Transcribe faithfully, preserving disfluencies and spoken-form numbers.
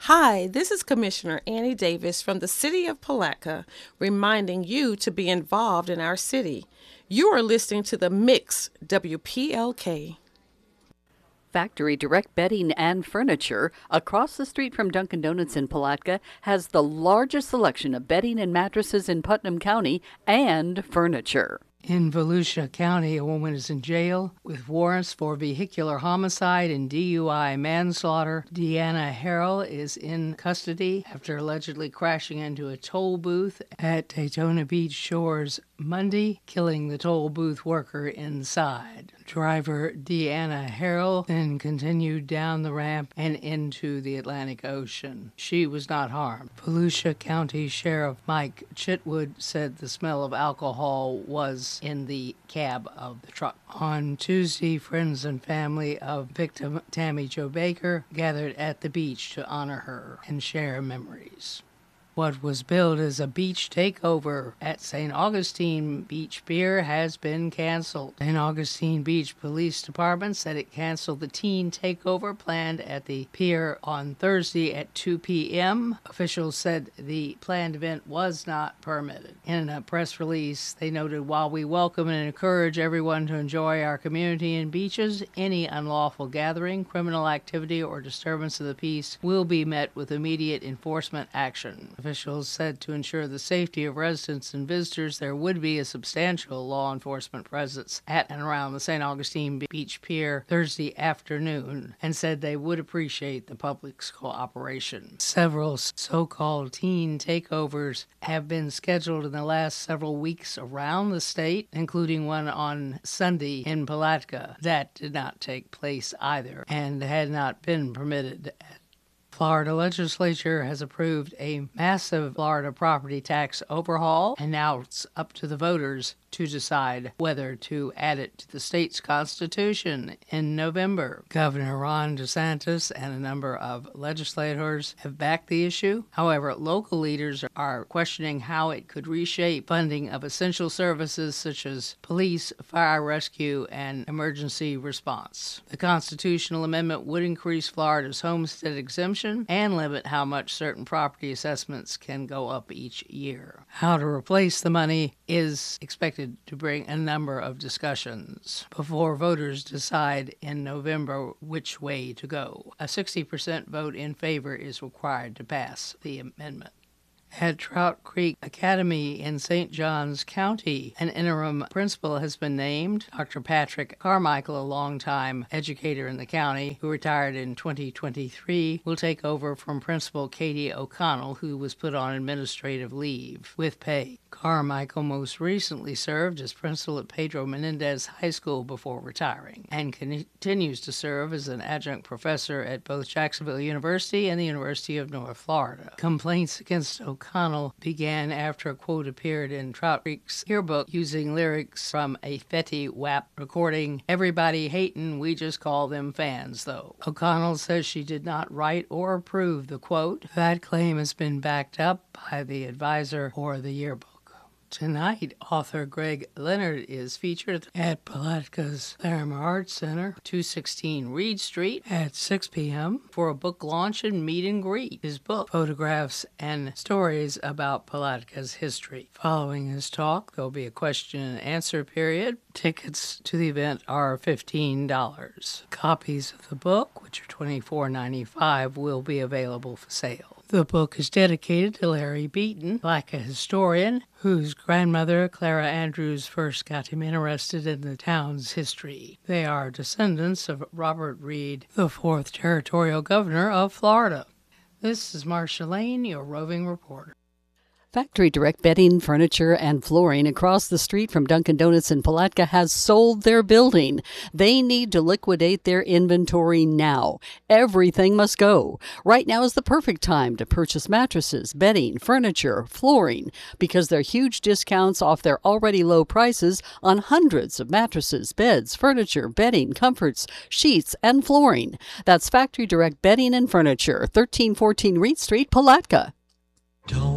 Hi, this is Commissioner Annie Davis from the City of Palatka, reminding you to be involved in our city. You are listening to The Mix, W P L K. Factory Direct Bedding and Furniture, across the street from Dunkin' Donuts in Palatka, has the largest selection of bedding and mattresses in Putnam County and furniture. In Volusia County, a woman is in jail with warrants for vehicular homicide and D U I manslaughter. Deanna Harrell is in custody after allegedly crashing into a toll booth at Daytona Beach Shores Monday, killing the toll booth worker inside. Driver Deanna Harrell then continued down the ramp and into the Atlantic Ocean. She was not harmed. Volusia County Sheriff Mike Chitwood said the smell of alcohol was in the cab of the truck. On Tuesday, friends and family of victim Tammy Jo Baker gathered at the beach to honor her and share memories. What was billed as a beach takeover at Saint Augustine Beach Pier has been canceled. Saint Augustine Beach Police Department said it canceled the teen takeover planned at the pier on Thursday at two p.m. Officials said the planned event was not permitted. In a press release, they noted, while we welcome and encourage everyone to enjoy our community and beaches, any unlawful gathering, criminal activity, or disturbance of the peace will be met with immediate enforcement action. Officials said to ensure the safety of residents and visitors, there would be a substantial law enforcement presence at and around the Saint Augustine Beach Pier Thursday afternoon, and said they would appreciate the public's cooperation. Several so-called teen takeovers have been scheduled in the last several weeks around the state, including one on Sunday in Palatka. That did not take place either and had not been permitted at Florida legislature has approved a massive Florida property tax overhaul, and now it's up to the voters to decide whether to add it to the state's constitution in November. Governor Ron DeSantis and a number of legislators have backed the issue. However, local leaders are questioning how it could reshape funding of essential services such as police, fire rescue, and emergency response. The constitutional amendment would increase Florida's homestead exemption and limit how much certain property assessments can go up each year. How to replace the money is expected to bring a number of discussions before voters decide in November which way to go. A sixty percent vote in favor is required to pass the amendment. At Trout Creek Academy in Saint Johns County, an interim principal has been named. Doctor Patrick Carmichael, a longtime educator in the county who retired in twenty twenty-three, will take over from Principal Katie O'Connell, who was put on administrative leave with pay. Carmichael most recently served as principal at Pedro Menendez High School before retiring, and continues to serve as an adjunct professor at both Jacksonville University and the University of North Florida. Complaints against O'Connell began after a quote appeared in Trout Creek's yearbook using lyrics from a Fetty Wap recording, "Everybody hatin', we just call them fans," though. O'Connell says she did not write or approve the quote. That claim has been backed up by the advisor for the yearbook. Tonight, author Greg Leonard is featured at Palatka's Larimer Arts Center, two sixteen Reed Street, at six p.m. for a book launch and meet and greet. His book, photographs and stories about Palatka's history. Following his talk, there'll be a question and answer period. Tickets to the event are fifteen dollars. Copies of the book, which are twenty-four ninety-five, will be available for sale. The book is dedicated to Larry Beaton, like a historian whose grandmother, Clara Andrews, first got him interested in the town's history. They are descendants of Robert Reed, the fourth territorial governor of Florida. This is Marcia Lane, your roving reporter. Factory Direct Bedding, Furniture, and Flooring across the street from Dunkin' Donuts in Palatka has sold their building. They need to liquidate their inventory now. Everything must go. Right now is the perfect time to purchase mattresses, bedding, furniture, flooring, because there are huge discounts off their already low prices on hundreds of mattresses, beds, furniture, bedding, comforts, sheets, and flooring. That's Factory Direct Bedding and Furniture, thirteen fourteen Reed Street, Palatka. Don't